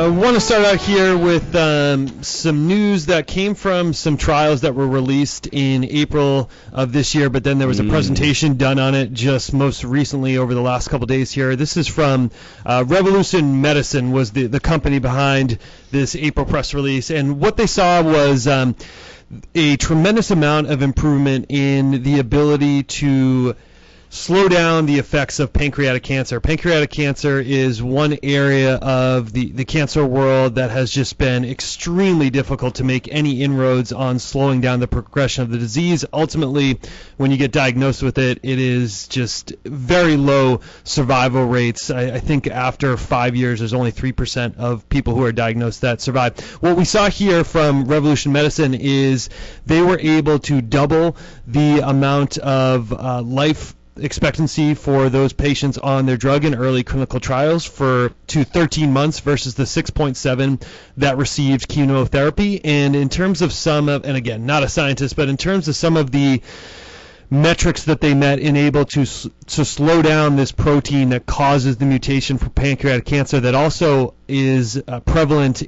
I want to start out here with some news that came from some trials that were released in April of this year, but then there was a presentation done on it just most recently over the last couple days here. This is from Revolution Medicine was the company behind this April press release, and what they saw was a tremendous amount of improvement in the ability to slow down the effects of pancreatic cancer. Pancreatic cancer is one area of the cancer world that has just been extremely difficult to make any inroads on slowing down the progression of the disease. Ultimately, when you get diagnosed with it, it is just very low survival rates. I think after 5 years, there's only 3% of people who are diagnosed that survive. What we saw here from Revolution Medicine is they were able to double the amount of life expectancy for those patients on their drug in early clinical trials to 13 months versus the 6.7 that received chemotherapy. And in terms of and again, not a scientist, but in terms of some of the metrics that they met in able to slow down this protein that causes the mutation for pancreatic cancer that also is prevalent